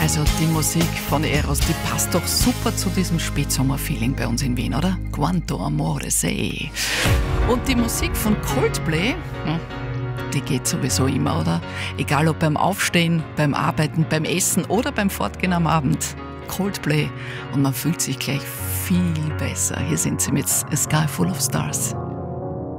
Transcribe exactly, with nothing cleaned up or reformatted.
Also die Musik von Eros, die passt doch super zu diesem Spätsommer-Feeling bei uns in Wien, oder? Quanto amore sei. Und die Musik von Coldplay, hm, die geht sowieso immer, oder? Egal ob beim Aufstehen, beim Arbeiten, beim Essen oder beim Fortgehen am Abend. Coldplay und man fühlt sich gleich viel besser. Hier sind sie mit A Sky Full of Stars.